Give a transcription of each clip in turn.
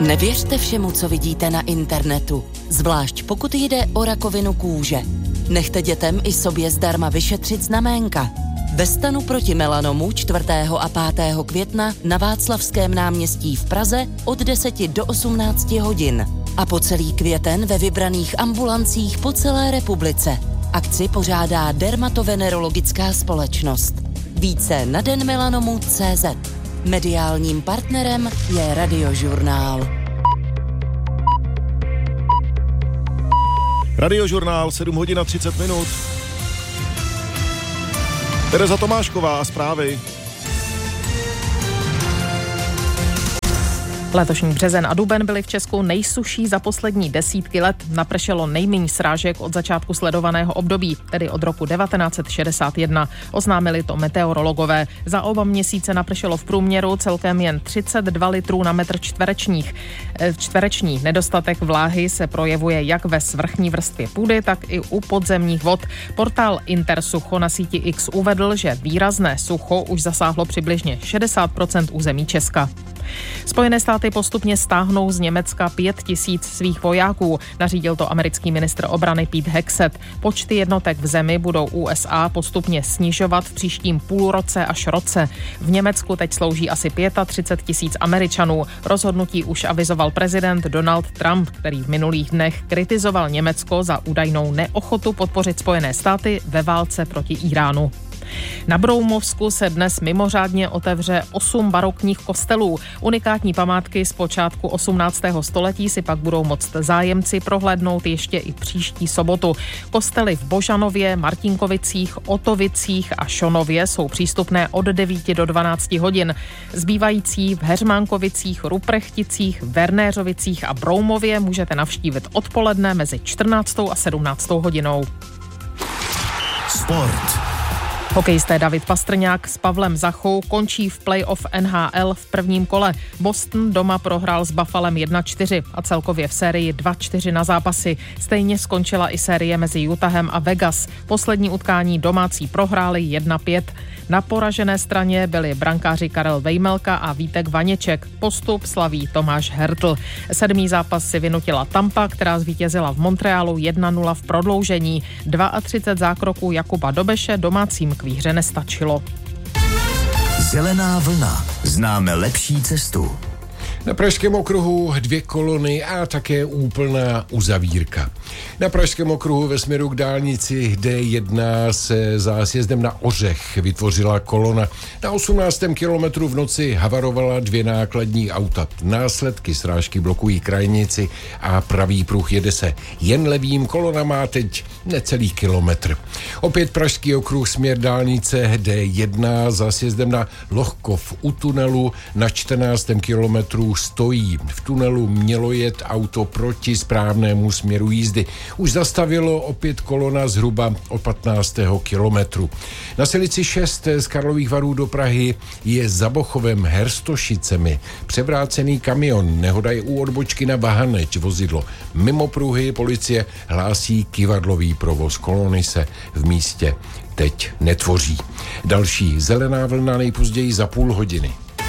Nevěřte všemu, co vidíte na internetu, zvlášť pokud jde o rakovinu kůže. Nechte dětem i sobě zdarma vyšetřit znaménka. Ve stanu proti melanomu 4. a 5. května na Václavském náměstí v Praze od 10 do 18 hodin. A po celý květen ve vybraných ambulancích po celé republice. Akci pořádá Dermatovenerologická společnost. Více na denmelanomu.cz. Mediálním partnerem je Radiožurnál. Radiožurnál, 7 hodin a 30 minut. Tereza Tomášková a zprávy. Letošní březen a duben byly v Česku nejsušší za poslední desítky let. Napršelo nejméně srážek od začátku sledovaného období, tedy od roku 1961. Oznámili to meteorologové. Za oba měsíce napršelo v průměru celkem jen 32 litrů na metr čtvereční. Nedostatek vláhy se projevuje jak ve svrchní vrstvě půdy, tak i u podzemních vod. Portál Intersucho na síti X uvedl, že výrazné sucho už zasáhlo přibližně 60% území Česka. Spojené státy postupně stáhnou z Německa 5 000 svých vojáků. Nařídil to americký ministr obrany Pete Hegseth. Počty jednotek v zemi budou USA postupně snižovat v příštím půlroce až roce. V Německu teď slouží asi 35 000 Američanů. Rozhodnutí už avizoval prezident Donald Trump, který v minulých dnech kritizoval Německo za údajnou neochotu podpořit Spojené státy ve válce proti Iránu. Na Broumovsku se dnes mimořádně otevře 8 barokních kostelů. Unikátní památky z počátku 18. století si pak budou moct zájemci prohlédnout ještě i příští sobotu. Kostely v Božanově, Martinkovicích, Otovicích a Šonově jsou přístupné od 9 do 12 hodin. Zbývající v Heřmánkovicích, Ruprechticích, Vernéřovicích a Broumově můžete navštívit odpoledne mezi 14. a 17. hodinou. Sport. Hokejisté David Pastrňák s Pavlem Zachou končí v playoff NHL v prvním kole. Boston doma prohrál s Buffalem 1-4 a celkově v sérii 2-4 na zápasy. Stejně skončila i série mezi Utahem a Vegas. Poslední utkání domácí prohráli 1-5. Na poražené straně byli brankáři Karel Vejmelka a Vítek Vaněček. Postup slaví Tomáš Hertl. 7. zápas si vynutila Tampa, která zvítězila v Montrealu 1-0 v prodloužení. 32 zákroků Jakuba Dobeše domácím k výhře nestačilo. Zelená vlna. Známe lepší cestu. Na Pražském okruhu 2 kolony a také úplná uzavírka. Na Pražském okruhu ve směru k dálnici D1 se za sjezdem na Ořech vytvořila kolona. Na 18. kilometru v noci havarovala 2 nákladní auta. Následky srážky blokují krajnici a pravý pruh jede se jen levým. Kolona má teď necelý kilometr. Opět Pražský okruh směr dálnice D1 za sjezdem na Lohkov u tunelu na 14. kilometru stojí. V tunelu mělo jet auto proti správnému směru jízdy. Už zastavilo opět kolona zhruba od 15. kilometru. Na silnici 6 z Karlových Varů do Prahy je za Bochovem Herstošicemi převrácený kamion. Nehoda je u odbočky na Vahaneč. Vozidlo mimo pruhy, policie hlásí kyvadlový provoz. Kolony se v místě teď netvoří. Další zelená vlna nejpozději za půl hodiny.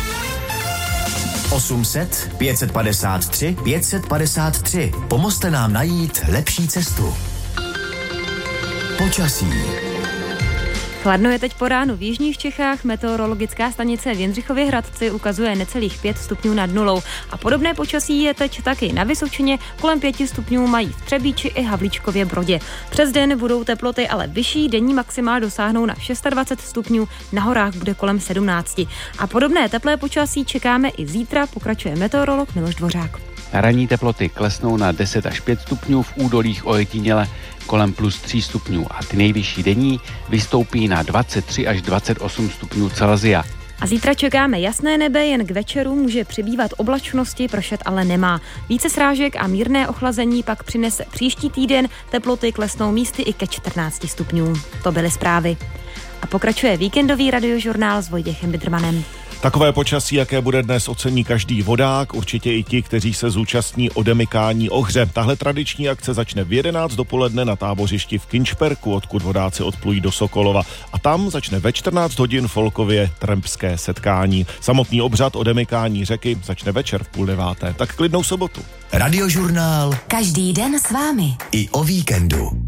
800 553 553. Pomozte nám najít lepší cestu. Počasí. Chladno je teď po ránu v jižních Čechách. Meteorologická stanice v Jindřichově Hradci ukazuje necelých 5 stupňů nad nulou. A podobné počasí je teď taky na Vysočině. Kolem 5 stupňů mají v Třebíči i Havlíčkově Brodě. Přes den budou teploty ale vyšší, denní maxima dosáhnou na 26 stupňů, na horách bude kolem 17. A podobné teplé počasí čekáme i zítra, pokračuje meteorolog Miloš Dvořák. Ranní teploty klesnou na 10 až 5 stupňů, v údolích ojediněle kolem plus 3 stupňů a ty nejvyšší denní vystoupí na 23 až 28 stupňů Celsia. A zítra čekáme jasné nebe, jen k večeru může přibývat oblačnosti, pršet ale nemá. Více srážek a mírné ochlazení pak přinese příští týden, teploty klesnou místy i ke 14 stupňům. To byly zprávy. A pokračuje víkendový radiožurnál s Vojtěchem Bidrmanem. Takové počasí, jaké bude dnes, ocení každý vodák, určitě i ti, kteří se zúčastní odemykání Ohře. Tahle tradiční akce začne v 11 dopoledne na tábořišti v Kinčperku, odkud vodáci odplují do Sokolova. A tam začne ve 14 hodin folkově trampské setkání. Samotný obřad odemykání řeky začne večer v 8:30. Tak klidnou sobotu. Radiožurnál. Každý den s vámi. I o víkendu.